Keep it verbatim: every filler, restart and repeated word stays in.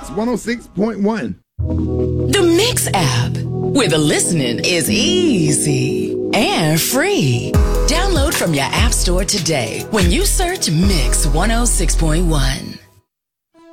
Mix one oh six point one. The Mix app, where the listening is easy and free. Download from your app store today when you search Mix one oh six point one.